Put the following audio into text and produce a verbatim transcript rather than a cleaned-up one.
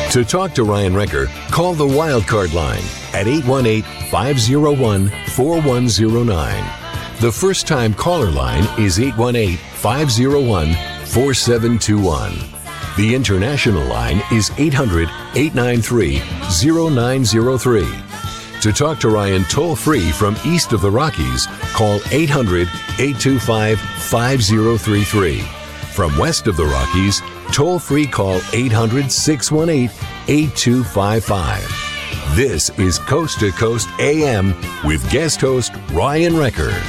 To talk to Ryan Wrecker, call the Wildcard line at eight one eight, five oh one, four one oh nine. The first-time caller line is eight one eight, five oh one, four seven two one. The international line is eight hundred, eight nine three, oh nine oh three. To talk to Ryan toll-free from east of the Rockies, call eight hundred, eight two five, five oh three three. From west of the Rockies, toll-free call eight hundred, six one eight, eight two five five. This is Coast to Coast A M with guest host Ryan Wrecker.